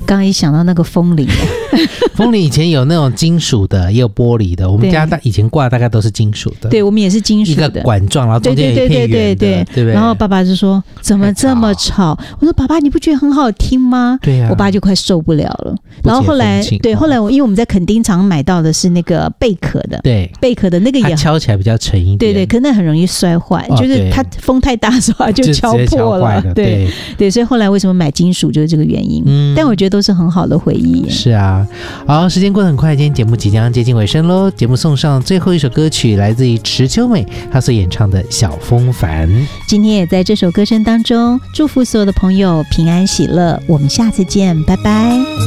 刚刚一想到那个风铃风铃以前有那种金属的也有玻璃的，我们家以前挂大概都是金属的， 对，我们也是金属的， 一个管状，然后中间有一片圆的，对不对？ 然后爸爸就说怎么这么吵，我说爸爸你不觉得很好听吗？ 对啊， 我爸就快受不了了。然后后来因为我们在垦丁场买到的是那个贝壳的， 对， 贝壳的那个也它敲起来比较沉一点， 对，可是那很容易摔坏，就是它风太大的时候它就敲破了，对，所以后来为什么买金属就是这个原因。但我觉得都是很好的回忆。 是啊，好，时间过得很快，今天节目即将接近尾声咯。节目送上最后一首歌曲，来自于池秋美她所演唱的《小风帆》。 今天也在这首歌声当中祝福所有的朋友平安喜乐，我们下次见，拜拜。